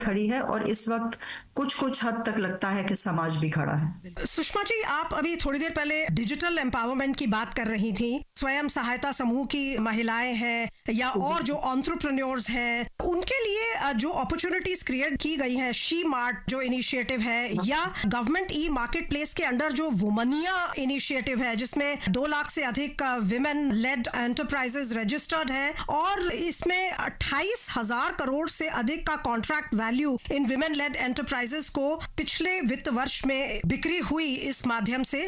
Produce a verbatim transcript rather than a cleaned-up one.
खड़ी है और इस वक्त कुछ कुछ हद तक लगता है कि समाज भी खड़ा है। सुषमा जी, आप अभी थोड़ी देर पहले डिजिटल एम्पावरमेंट की बात कर रही थी। स्वयं सहायता समूह की महिलाएं हैं या और जो एंटरप्रेन्योर्स हैं, उनके लिए जो अपॉर्चुनिटीज क्रिएट की गई हैं, शी मार्ट जो इनिशिएटिव है या गवर्नमेंट ई मार्केट प्लेस के अंडर जो वुमनिया इनिशिएटिव है, जिसमें दो लाख से अधिक विमेन लेड एंटरप्राइजेस रजिस्टर्ड हैं और इसमें अट्ठाईस हजार करोड़ से अधिक का contract value in women lead enterprises को पिछले वित्त वर्ष में बिक्री हुई इस माध्यम से,